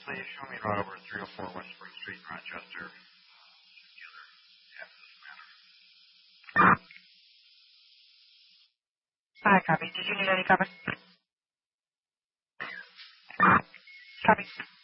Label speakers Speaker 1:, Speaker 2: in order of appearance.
Speaker 1: please show me route over 304 West Spring Street, Rochester. Hi, copy. Did you need any cover? Copy.